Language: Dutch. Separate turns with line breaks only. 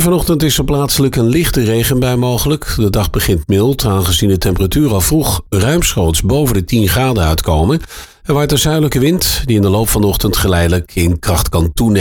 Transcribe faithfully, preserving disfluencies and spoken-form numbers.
vanochtend is er plaatselijk een lichte regenbui mogelijk. De dag begint mild, aangezien de temperatuur al vroeg ruimschoots boven de tien graden uitkomen. Er waait een zuidelijke wind die in de loop van de ochtend geleidelijk in kracht kan toenemen.